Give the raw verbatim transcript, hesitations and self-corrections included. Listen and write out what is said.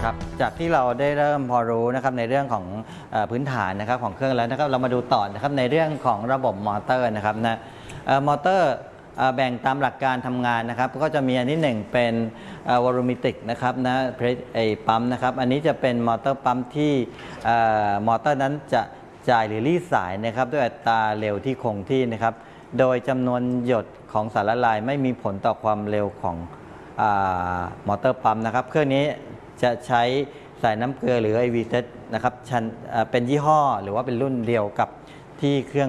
ครับจากที่เราได้เริ่มพอรู้นะครับในเรื่องของพื้นฐานนะครับของเครื่องแล้วนะครับเรามาดูต่อนะครับในเรื่องของระบบมอเตอร์นะครับนะมอเตอร์แบ่งตามหลักการทำงานนะครับก็จะมีอันที่หนึ่งเป็นวอลลูมิติกนะครับนะไอปั๊มนะครับอันนี้จะเป็นมอเตอร์ปั๊มที่มอเตอร์นั้นจะจ่ายหรือรีดสายนะครับด้วยอัตราเร็วที่คงที่นะครับโดยจำนวนหยดของสารละลายไม่มีผลต่อความเร็วของมอเตอร์ปั๊มนะครับเครื่องนี้จะใช้สายน้ำเกลือหรือ ไอ วี เซต นะครับเป็นยี่ห้อหรือว่าเป็นรุ่นเดียวกับที่เครื่อง